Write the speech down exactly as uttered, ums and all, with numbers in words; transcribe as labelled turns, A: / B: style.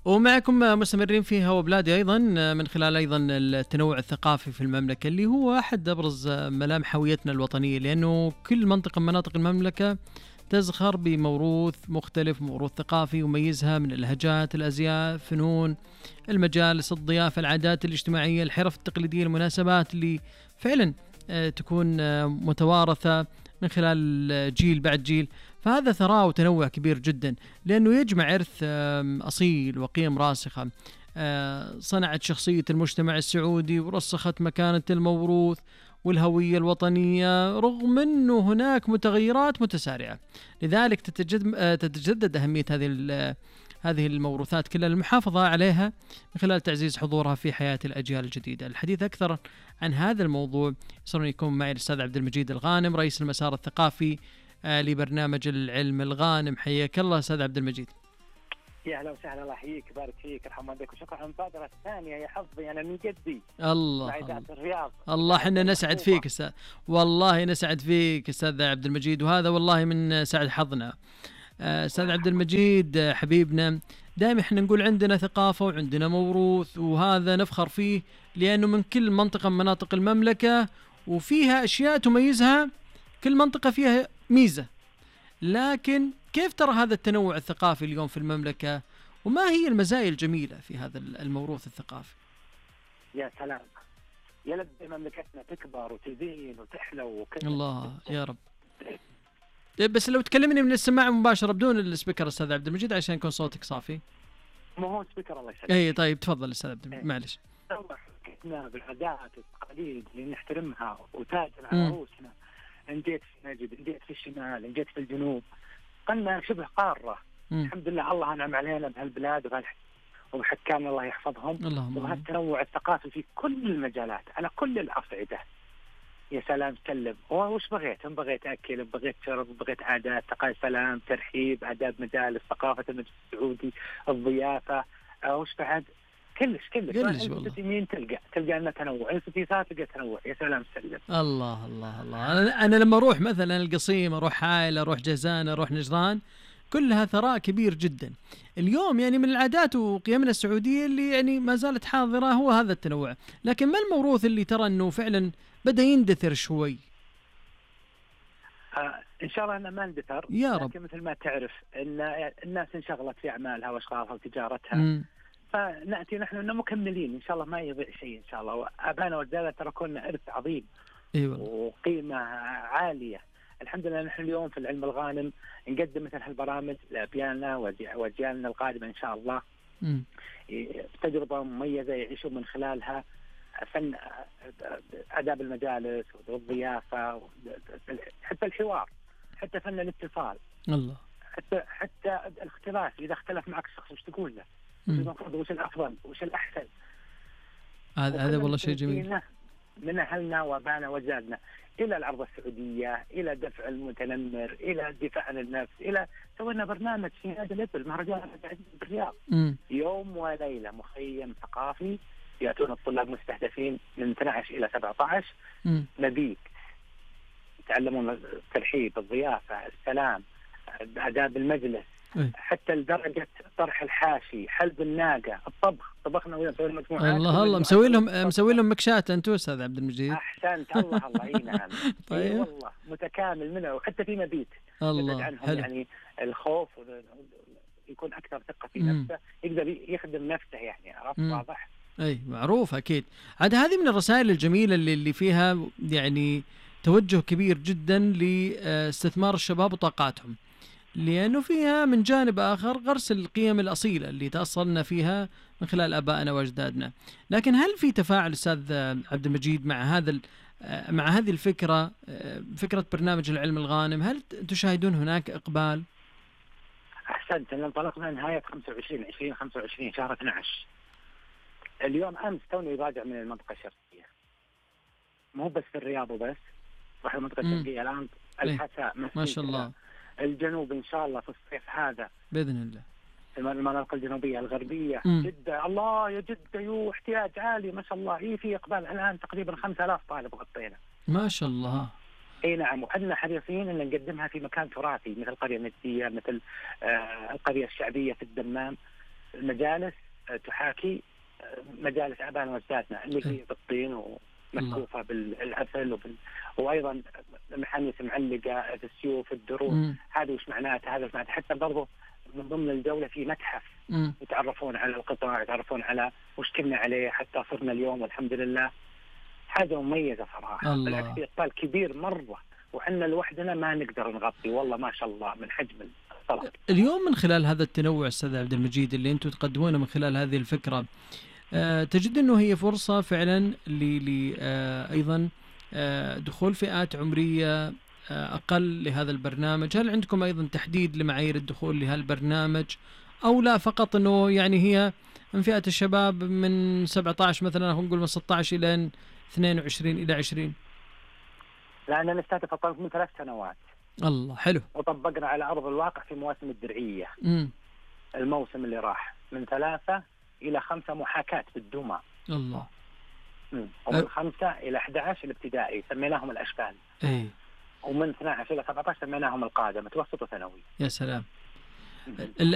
A: ومعكم مستمرين فيها وبلادي أيضا من خلال أيضا التنوع الثقافي في المملكة اللي هو أحد أبرز ملامح هويتنا الوطنية، لأنه كل منطقة من مناطق المملكة تزخر بموروث مختلف، موروث ثقافي يميزها من اللهجات، الأزياء، فنون، المجالس، الضيافة، العادات الاجتماعية، الحرف التقليدية، المناسبات اللي فعلا تكون متوارثة من خلال جيل بعد جيل. فهذا ثراء وتنوع كبير جدا، لأنه يجمع إرث أصيل وقيم راسخة صنعت شخصية المجتمع السعودي ورسخت مكانة الموروث والهوية الوطنية، رغم أنه هناك متغيرات متسارعة. لذلك تتجدد, تتجدد أهمية هذه هذه الموروثات كلها، المحافظة عليها من خلال تعزيز حضورها في حياة الأجيال الجديدة. الحديث أكثر عن هذا الموضوع يسرني يكون معي الأستاذ عبد المجيد الغانم، رئيس المسار الثقافي لبرنامج العلم الغانم. حياك الله أستاذ عبد المجيد.
B: يا اهلا وسهلا، الله يحييك ويبارك فيك، ارحم والديك، وشكرا على المبادره الثانيه يا حظي انا من جدي.
A: الله
B: الله الرياض.
A: الله احنا نسعد فيك استاذ، والله نسعد فيك استاذ عبد المجيد، وهذا والله من سعد حظنا. استاذ عبد المجيد حبيبنا، دائما احنا نقول عندنا ثقافه وعندنا موروث، وهذا نفخر فيه لانه من كل منطقه من مناطق المملكه وفيها اشياء تميزها، كل منطقه فيها ميزه. لكن كيف ترى هذا التنوع الثقافي اليوم في المملكة، وما هي المزايا الجميلة في هذا الموروث الثقافي؟
B: يا سلام، يا لب مملكتنا تكبر وتزين وتحلو وكذا.
A: الله يا رب. بس لو تكلمني من السماعة مباشرة بدون السبيكر أستاذ عبد المجيد عشان يكون صوتك صافي.
B: ما هو سبيكر، الله يسلمك.
A: اي طيب تفضل أستاذ عبد المجيد. معلش.
B: حكينا بالعادات والتقاليد اللي نحترمها وتاج على عروسنا. ان جيت في نجد، ان جيت في الشمال، ان جيت في الجنوب، قلنا شبه قارة. مم. الحمد لله الله أنعم علينا بهالبلاد وبحكامنا الله يحفظهم، وبهالتنوع الثقافي في كل المجالات على كل الأصعدة. يا سلام سلم، وش بغيت؟ هم بغيت أكل، بغيت شرب، بغيت عادات، تقال سلام، ترحيب، آداب مجالس، ثقافة المجلس السعودي، الضيافة، وش بعد؟ كلش كلش.
A: والله.
B: يمين تلقى تلقى أنه تنوع، انت يسار تلقى تنوع. يا سلام سلم.
A: الله الله الله. أنا, أنا لما أروح مثلا القصيم، أروح حائل، أروح جازان، أروح نجران، كلها ثراء كبير جدا. اليوم يعني من العادات وقيمنا السعودية اللي يعني ما زالت حاضرة هو هذا التنوع. لكن ما الموروث اللي ترى أنه فعلا بدأ يندثر شوي؟
B: آه إن شاء الله أنه ما اندثر
A: يا رب.
B: لكن مثل ما تعرف أن الناس انشغلت في أعمالها وأشغالها وتجارتها.
A: م.
B: فنأتي نحن إنه مكملين إن شاء الله، ما يضيع شيء إن شاء الله. وأبانا وجدنا تركونا إرث عظيم.
A: أيوة.
B: وقيمة عالية. الحمد لله نحن اليوم في العلم الغانم نقدم مثل هالبرامج لأبياننا وأجيالنا القادمة إن شاء الله. م. تجربة مميزة يعيشوا من خلالها فن آداب المجالس والضيافة، حتى الحوار، حتى فن الاتصال.
A: الله.
B: حتى حتى الاختلاف، إذا اختلف معك الشخص وش تقول له؟ المفروض وش الأفضل وش الأحسن.
A: هذا هذا والله شيء جميل.
B: من أهلنا وأبانا وجدادنا إلى العرض السعودية، إلى دفع المتنمر، إلى الدفاع عن النفس، إلى سوينا برنامج في نادي الإبل مهرجان بالرياض، يوم وليلة مخيم ثقافي يأتون الطلاب مستهدفين من اثني عشر إلى سبعة عشر. نبيك يتعلمون الترحيب، الضيافة، السلام، آداب المجلس، حتى لدرجة طرح الحاشي، حلب الناقة، الطبخ، طبخنا ويا مسوي مجموعات.
A: الله الله، مسوي لهم مسوي لهم مكشات أنتوا أستاذ عبد المجيد.
B: أحسنت، الله الله. إي نعم. طيب. إيه والله متكامل منه، وحتى في مبيت.
A: الله.
B: عنهم يعني الخوف يكون أكثر ثقة في
A: مم.
B: نفسه، يقدر يخدم نفسه يعني. عرفت؟ واضح.
A: أي معروف أكيد. عاد هذه من الرسائل الجميلة اللي اللي فيها يعني توجه كبير جدا لاستثمار الشباب وطاقاتهم، لأنه فيها من جانب آخر غرس القيم الأصيلة اللي تأصلنا فيها من خلال آبائنا وأجدادنا. لكن هل في تفاعل أستاذ عبد المجيد مع هذا مع هذه الفكرة، فكرة برنامج العلم الغانم؟ هل تشاهدون هناك إقبال؟
B: أحسنت. انطلقنا نهاية خمسة وعشرين عشرين خمسة وعشرين شهر اثني عشر. اليوم أمس توني راجع من المنطقة الشرقية، مو بس في الرياض وبس، راح المنطقة الشرقية الآن، الحساء،
A: ما شاء الله،
B: الجنوب إن شاء الله في الصيف هذا
A: بإذن الله،
B: المناطق الجنوبية الغربية.
A: مم.
B: جدة، الله يا جدة، يو احتياج عالي ما شاء الله. إيه في إقبال الآن تقريبا خمسة آلاف طالب غطينا
A: ما شاء الله.
B: اي نعم. وحنا حريصين ان نقدمها في مكان تراثي مثل القرية النجدية، مثل آه القرية الشعبية في الدمام. المجالس تحاكي مجالس آبائنا وأجدادنا اللي هي بالطين ومكفوفة بالعسل وبال... وأيضا محنية معلقة السيوف الدروع. هذه وش معناتها؟ هذا معناتها حتى برضو من ضمن الجولة في متحف م. يتعرفون على القطاع، يتعرفون على وش كنا عليه حتى صرنا اليوم والحمد لله. حاجة مميزة صراحة. بالعكس في إقبال كبير مرة، وحنا لوحدنا ما نقدر نغطي والله ما شاء الله من حجم الطلب.
A: اليوم من خلال هذا التنوع أستاذ عبد المجيد اللي أنتم تقدمونه من خلال هذه الفكرة، أه تجد أنه هي فرصة فعلا ل أه أيضا أه دخول فئات عمرية أقل لهذا البرنامج؟ هل عندكم أيضا تحديد لمعايير الدخول لهذا البرنامج أو لا فقط أنه يعني هي من فئة الشباب من سبعة عشر مثلا نقول من ستة عشر إلى اثنين وعشرين إلى عشرين؟
B: لأننا نستهدف الطلب من ثلاث سنوات.
A: الله حلو.
B: وطبقنا على أرض الواقع في مواسم الدرعية.
A: م.
B: الموسم اللي راح من ثلاثة إلى خمسة محاكاة بالدمى.
A: الله.
B: م. ومن أه. خمسة إلى أحد عشر الابتدائي سميناهم الأشبال.
A: أي.
B: ومن اثني عشر إلى سبعة عشر سميناهم القادة متوسط وثانوي.
A: يا سلام.